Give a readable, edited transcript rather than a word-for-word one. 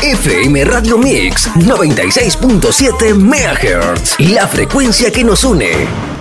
FM Radio Mix 96.7 MHz. La frecuencia que nos une.